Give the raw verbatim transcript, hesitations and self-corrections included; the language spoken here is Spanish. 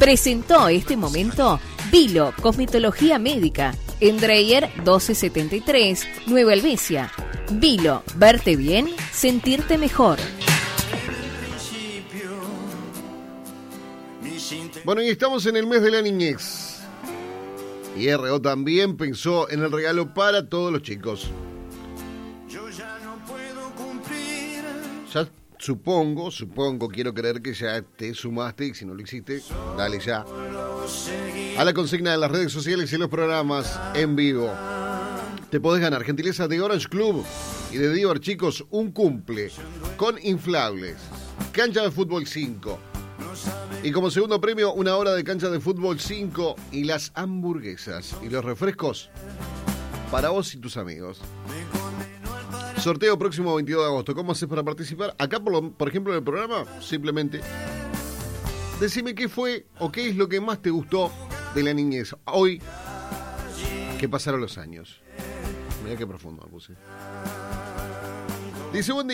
Presentó este momento Vilo, Cosmetología Médica, en Dreyer doce setenta y tres, Nueva Helvecia. Vilo, verte bien, sentirte mejor. Bueno, y estamos en el mes de la niñez. Y R O también pensó en el regalo para todos los chicos. Ya supongo, supongo, quiero creer que ya te sumaste, y si no lo hiciste, dale ya a la consigna de las redes sociales y los programas en vivo. Te podés ganar gentileza de Orange Club y de Dior, chicos, un cumple con inflables, cancha de fútbol cinco. Y como segundo premio, una hora de cancha de fútbol cinco y las hamburguesas y los refrescos para vos y tus amigos. Sorteo próximo veintidós de agosto. ¿Cómo haces para participar? Acá, por, lo, por ejemplo, en el programa, simplemente decime qué fue o qué es lo que más te gustó de la niñez. Hoy, que pasaron los años. Mirá qué profundo me puse. Dice, buen día.